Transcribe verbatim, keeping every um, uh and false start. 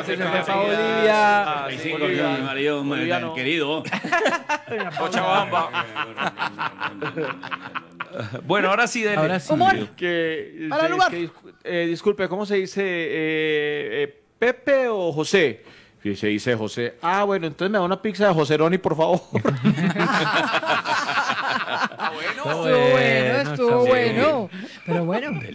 no, que se fue para Bolivia. Ahí sí, con mi marido, Boliviano. querido. Cochabamba. Bueno, ahora sí, dele. Ahora sí. Humor. Que, Para el que- lugar. que dis- eh, disculpe, ¿cómo se dice? Eh, eh, ¿Pepe o José? Y se dice José. Ah, bueno, entonces me da una pizza de Joseroni, por favor. Estuvo bueno, estuvo bueno. Pero bueno.